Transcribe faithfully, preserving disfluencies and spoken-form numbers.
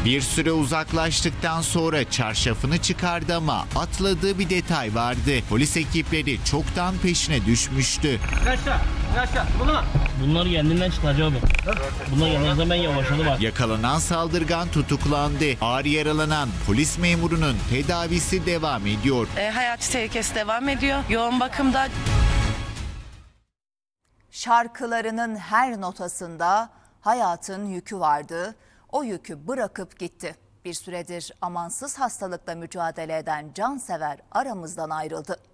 Bir süre uzaklaştıktan sonra çarşafını çıkardı ama atladığı bir detay vardı. Polis ekipleri çoktan peşine düşmüştü. Aşağı, aşağı, bulma. Bunlar kendinden çıktı Hacı abi. Bunlar kendinden ben yavaşladı bak. Yakalanan saldırgan tutuklandı. Ağır yaralanan polis memurunun tedavisi devam ediyor. E, hayati tehlikesi devam ediyor. Yoğun bakımda. Şarkılarının her notasında hayatın yükü vardı. O yükü bırakıp gitti. Bir süredir amansız hastalıkla mücadele eden cansever aramızdan ayrıldı.